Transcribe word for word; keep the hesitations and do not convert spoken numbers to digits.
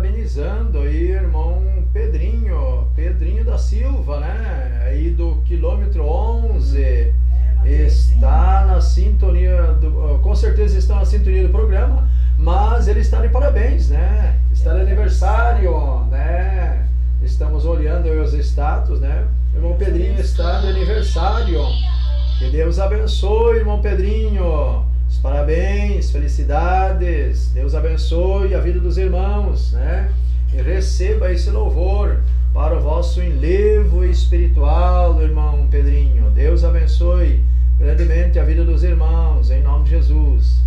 parabenizando aí, irmão Pedrinho, Pedrinho da Silva, né? Aí do quilômetro onze, está na sintonia, do, com certeza está na sintonia do programa, mas ele está de parabéns, né? Está de aniversário, né? Estamos olhando aí os status, né? Irmão Pedrinho está de aniversário. Que Deus abençoe, irmão Pedrinho. Os parabéns, felicidades. Deus abençoe a vida dos irmãos, né? E receba esse louvor para o vosso enlevo espiritual, irmão Pedrinho. Deus abençoe grandemente a vida dos irmãos, em nome de Jesus.